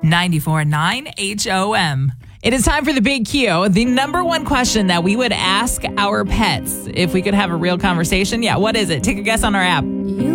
94.9 HOM. It is time for the Big Q, the number one question that we would ask our pets if we could have a real conversation. Yeah, what is it? Take a guess on our app. You